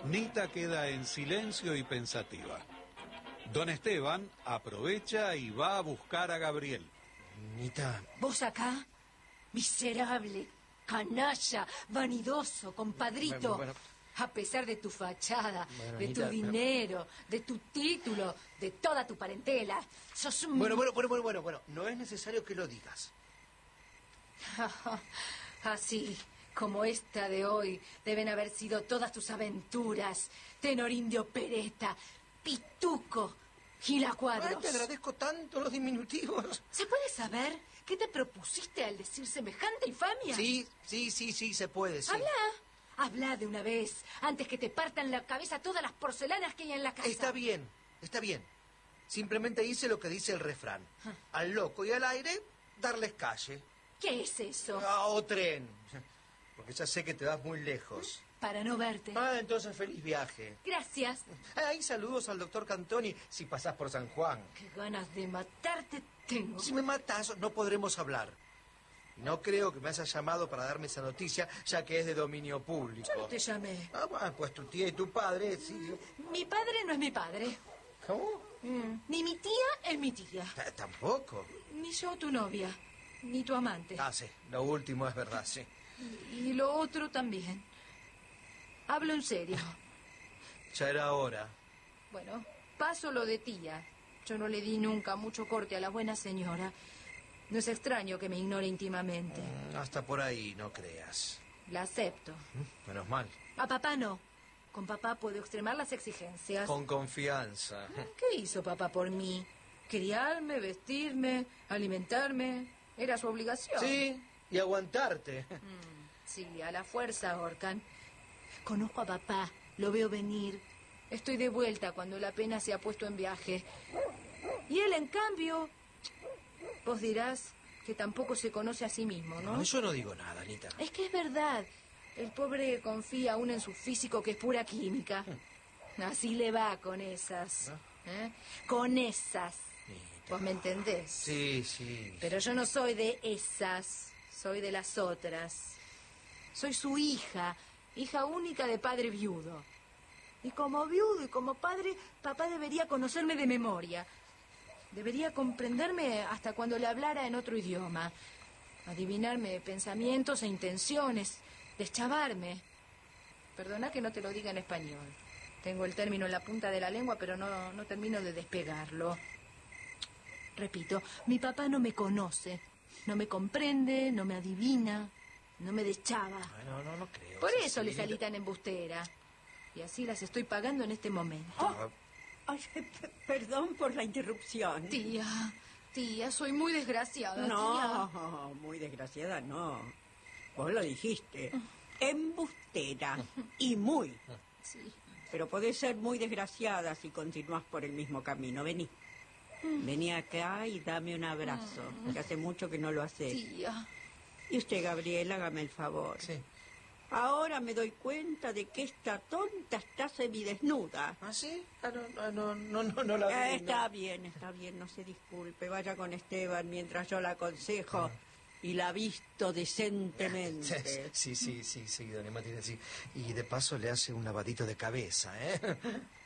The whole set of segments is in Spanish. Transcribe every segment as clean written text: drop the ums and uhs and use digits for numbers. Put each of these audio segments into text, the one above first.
Nita queda en silencio y pensativa. Don Esteban aprovecha y va a buscar a Gabriel. Nita... ¿Vos acá? Miserable, canalla, vanidoso, compadrito. Bueno. A pesar de tu fachada, de Nita, tu dinero, de tu título, de toda tu parentela, sos un... Bueno. No es necesario que lo digas. Así como esta de hoy deben haber sido todas tus aventuras. Tenor indio pereta, pituco, gilacuadros. Ay, te agradezco tanto los diminutivos. ¿Se puede saber qué te propusiste al decir semejante infamia? Sí, se puede, sí. Habla de una vez, antes que te partan la cabeza todas las porcelanas que hay en la casa. Está bien. Simplemente hice lo que dice el refrán. Al loco y al aire, darles calle. ¿Qué es eso? O tren. Porque ya sé que te vas muy lejos. Para no verte. Entonces feliz viaje. Gracias. Hay saludos al doctor Cantoni si pasás por San Juan. Qué ganas de matarte tengo. Si me matas, no podremos hablar. No creo que me hayas llamado para darme esa noticia, ya que es de dominio público. Yo no te llamé. Bueno, pues tu tía y tu padre, sí. Mi padre no es mi padre. ¿Cómo? Ni mi tía es mi tía. Tampoco. Ni yo tu novia. Ni tu amante. Sí. Lo último es verdad, sí. Y lo otro también. Hablo en serio. Ya era hora. Bueno, paso lo de tía. Yo no le di nunca mucho corte a la buena señora. No es extraño que me ignore íntimamente. Hasta por ahí, no creas. La acepto. Menos mal. A papá no. Con papá puedo extremar las exigencias. Con confianza. ¿Qué hizo papá por mí? Criarme, vestirme, alimentarme. Era su obligación. Sí, y aguantarte. Sí, a la fuerza ahorcan. Conozco a papá, lo veo venir. Estoy de vuelta cuando la pena se ha puesto en viaje. Y él, en cambio... Vos dirás que tampoco se conoce a sí mismo, ¿no? Yo no digo nada, Anita. Es que es verdad. El pobre confía aún en su físico, que es pura química. Así le va con esas. Con esas. ¿Vos me entendés? Sí. Pero yo no soy de esas. Soy de las otras. Soy su hija. Hija única de padre viudo. Y como viudo y como padre, papá debería conocerme de memoria. Debería comprenderme hasta cuando le hablara en otro idioma. Adivinarme pensamientos e intenciones. Deschavarme. Perdona que no te lo diga en español. Tengo el término en la punta de la lengua, pero no termino de despegarlo. Repito, mi papá no me conoce. No me comprende, no me adivina, no me deschaba. No creo. Por eso le salí tan embustera. Y así las estoy pagando en este momento. Ay, perdón por la interrupción. Tía, soy muy desgraciada. No, tía. Muy desgraciada no. Vos lo dijiste. Embustera. Y muy. Sí. Pero podés ser muy desgraciada si continúas por el mismo camino. Vení. Vení acá y dame un abrazo. Que hace mucho que no lo haces. Tía. Y usted, Gabriel, hágame el favor. Sí. Ahora me doy cuenta de que esta tonta está semidesnuda. ¿Ah, sí? No la vi. Está bien, no se disculpe. Vaya con Esteban mientras yo la aconsejo y la visto decentemente. Sí, doña Matilde, sí. Y de paso le hace un lavadito de cabeza, ¿eh?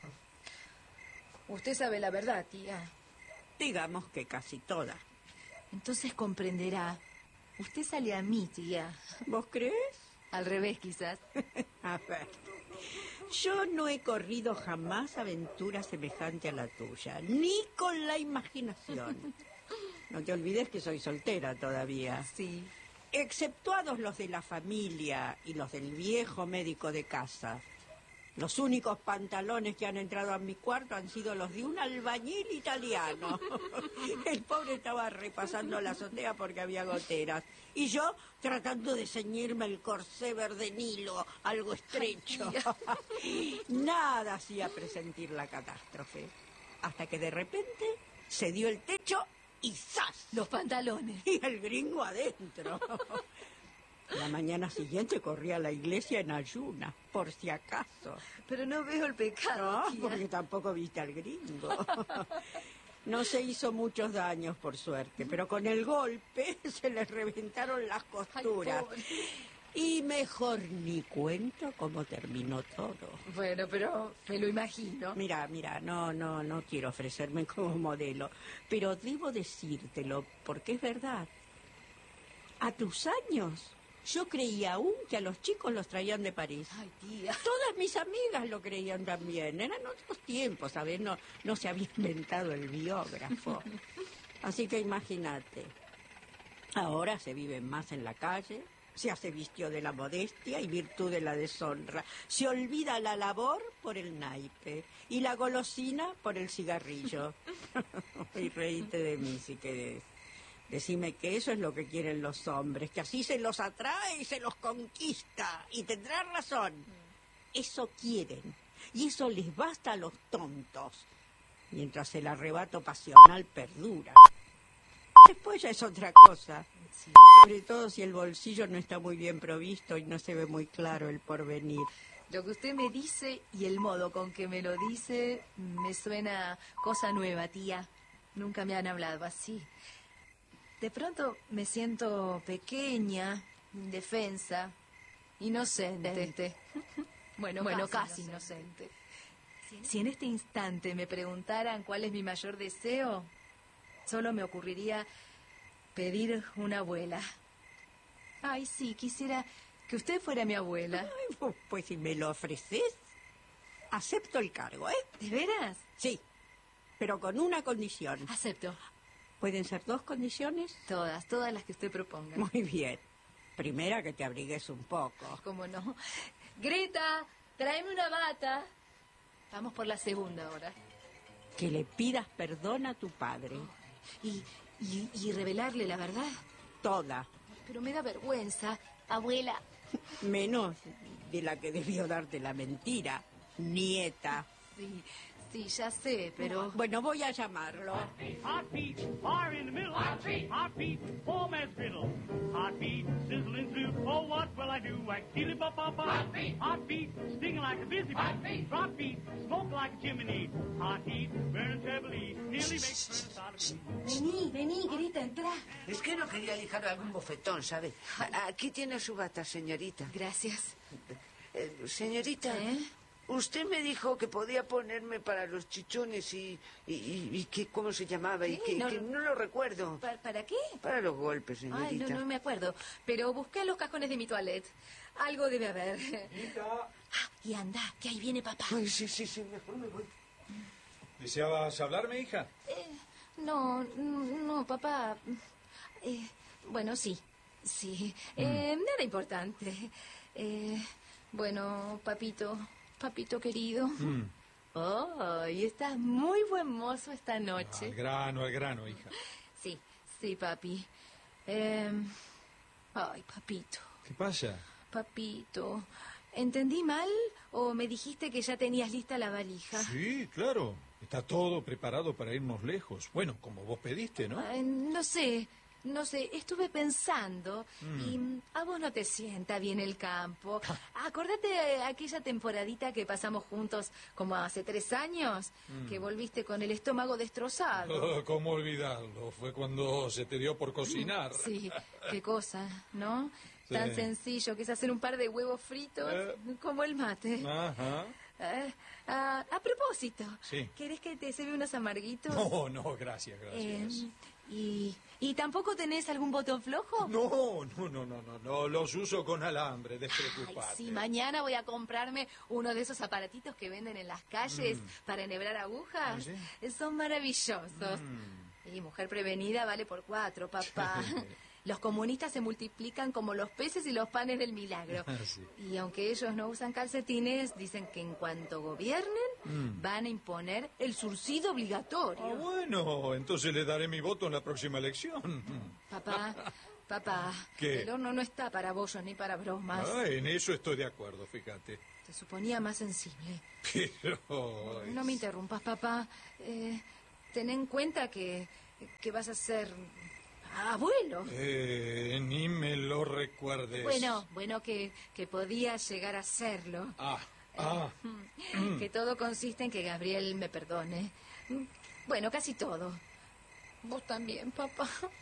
Usted sabe la verdad, tía. Digamos que casi toda. Entonces comprenderá. Usted sale a mí, tía. ¿Vos crees? Al revés, quizás. A ver, yo no he corrido jamás aventura semejante a la tuya, ni con la imaginación. No te olvides que soy soltera todavía. Sí. Exceptuados los de la familia y los del viejo médico de casa. Los únicos pantalones que han entrado a mi cuarto han sido los de un albañil italiano. El pobre estaba repasando la azotea porque había goteras. Y yo tratando de ceñirme el corsé verde Nilo, algo estrecho. Nada hacía presentir la catástrofe. Hasta que de repente se dio el techo y ¡zas! Los pantalones. Y el gringo adentro. La mañana siguiente corrí a la iglesia en ayunas, por si acaso. Pero no veo el pecado, No, tía. porque tampoco viste al gringo. No se hizo muchos daños, por suerte, pero con el golpe se le reventaron las costuras. Ay, pobre. Y mejor ni cuento cómo terminó todo. Bueno, pero me lo imagino. Mira, no quiero ofrecerme como modelo, pero debo decírtelo porque es verdad. A tus años, yo creía aún que a los chicos los traían de París. Ay, tía. Todas mis amigas lo creían también. Eran otros tiempos, ¿sabes? No se había inventado el biógrafo. Así que imagínate. Ahora se vive más en la calle, se hace vicio de la modestia y virtud de la deshonra. Se olvida la labor por el naipe y la golosina por el cigarrillo. Y reíte de mí si querés. Decime que eso es lo que quieren los hombres, que así se los atrae y se los conquista. Y tendrás razón. Eso quieren. Y eso les basta a los tontos. Mientras el arrebato pasional perdura. Después ya es otra cosa. Sí. Sobre todo si el bolsillo no está muy bien provisto y no se ve muy claro el porvenir. Lo que usted me dice y el modo con que me lo dice me suena cosa nueva, tía. Nunca me han hablado así. De pronto me siento pequeña, indefensa, inocente. Bueno, casi inocente. Si en este instante me preguntaran cuál es mi mayor deseo, solo me ocurriría pedir una abuela. Ay, sí, quisiera que usted fuera mi abuela. Ay, pues si me lo ofreces, acepto el cargo, ¿eh? ¿De veras? Sí, pero con una condición. Acepto. ¿Pueden ser 2 condiciones? Todas las que usted proponga. Muy bien. Primera, que te abrigues un poco. ¿Cómo no? Greta, tráeme una bata. Vamos por la segunda ahora. Que le pidas perdón a tu padre. Y revelarle la verdad. Toda. Pero me da vergüenza. Abuela. Menos de la que debió darte la mentira. Nieta. Sí, ya sé, pero... Bueno, voy a llamarlo. Hot beef, fire in the middle. Hot beef, full man's griddle. Hot beef, sizzling through. Oh, what will I do? I kill it, Hot beef, stinging like a busy bee. Drop beef, smoke like a chimney. Hot heat, burning trebly. Nearly makes furnace out of me. Vení, Greta, entra. Es que no quería lijar algún bofetón, ¿sabe? Aquí tiene su bata, señorita. Gracias. Señorita, usted me dijo que podía ponerme para los chichones y que, ¿cómo se llamaba? Y que no lo recuerdo. ¿Para qué? Para los golpes, señorita. Ay, no me acuerdo. Pero busqué los cajones de mi toilette. Algo debe haber. Y anda, que ahí viene papá. Ay, sí, mejor me voy. ¿Deseabas hablarme, hija? No, papá. Bueno, sí. Nada importante. Bueno, papito querido. Y estás muy buen mozo esta noche. Al grano, hija. Sí, papi. Ay, papito. ¿Qué pasa? Papito, ¿entendí mal o me dijiste que ya tenías lista la valija? Sí, claro. Está todo preparado para irnos lejos. Bueno, como vos pediste, ¿no? No sé. Estuve pensando y a vos no te sienta bien el campo. Acordate aquella temporadita que pasamos juntos como hace 3 años, que volviste con el estómago destrozado. ¿Cómo olvidarlo? Fue cuando se te dio por cocinar. Sí, qué cosa, ¿no? Sí. Tan sencillo que es hacer un par de huevos fritos como el mate. Ajá. A propósito, Sí. ¿querés que te sirva unos amarguitos? No, gracias. ¿Y tampoco tenés algún botón flojo? No, los uso con alambre, despreocupate. Ay, sí, mañana voy a comprarme uno de esos aparatitos que venden en las calles para enhebrar agujas. ¿Sí? Son maravillosos. Y mujer prevenida vale por 4, papá. Los comunistas se multiplican como los peces y los panes del milagro. Sí. Y aunque ellos no usan calcetines, dicen que en cuanto gobiernen, van a imponer el surcido obligatorio. Bueno, entonces le daré mi voto en la próxima elección. Papá, ¿Qué? el horno no está para bollos ni para bromas. En eso estoy de acuerdo, fíjate. Te suponía más sensible. Pero... No me interrumpas, papá. Ten en cuenta que vas a ser abuelo. Ni me lo recuerdes. Bueno, que podías llegar a serlo. Que todo consiste en que Gabriel me perdone. Bueno, casi todo. Vos también, papá.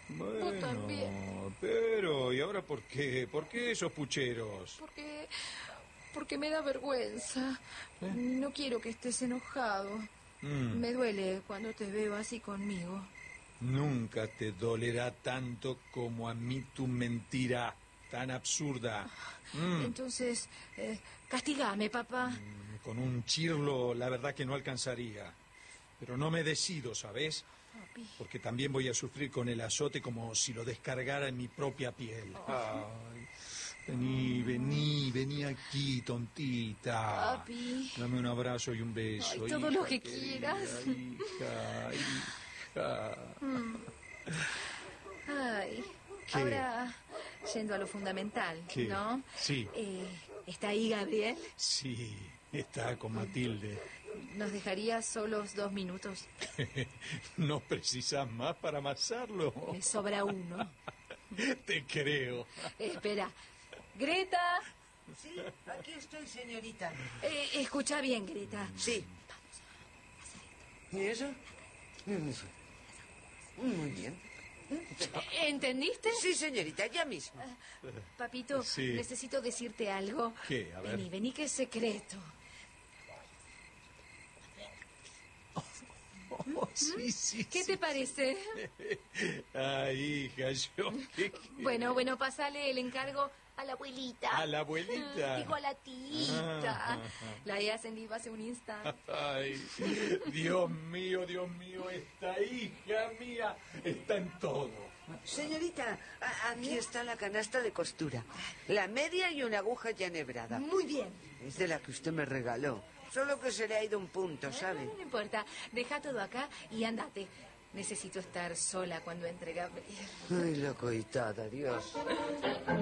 Bueno, también. pero ¿y ahora por qué? ¿Por qué esos pucheros? Porque me da vergüenza. No quiero que estés enojado. Me duele cuando te veo así conmigo. Nunca te dolerá tanto como a mí tu mentira tan absurda. Entonces, castígame, papá. Con un chirlo la verdad que no alcanzaría. Pero no me decido, ¿sabes? Papi. Porque también voy a sufrir con el azote como si lo descargara en mi propia piel. Ay, vení aquí, tontita. Papi. Dame un abrazo y un beso. Ay, todo lo que querida, quieras. Hija. Ay, ¿Qué? ahora, yendo a lo fundamental, ¿Qué? ¿no? Sí. ¿Está ahí Gabriel? Sí, está con Matilde. ¿Nos dejaría solos 2 minutos? ¿No precisas más para amasarlo? Me sobra uno. Te creo. Espera. Greta, Sí, aquí estoy, señorita. escucha bien, Greta. Sí. ¿Y eso? Muy bien. ¿Entendiste? Sí, señorita, ya mismo. Papito, Sí. necesito decirte algo. ¿Qué? A ver. Vení, que es secreto. Oh, sí. ¿Qué te parece? Ay, hija, yo... Bueno, pásale el encargo a la abuelita. ¿A la abuelita? Digo, a la tita. Ah. La he ascendido hace un instante. Ay, Dios mío, esta hija mía está en todo. Señorita, aquí está la canasta de costura. La media y una aguja ya enhebrada. Muy bien. Es de la que usted me regaló. Solo que se le ha ido un punto, ¿sabe? No importa. Deja todo acá y andate. Necesito estar sola cuando entre Gabriel. Ay, la coitada, Dios.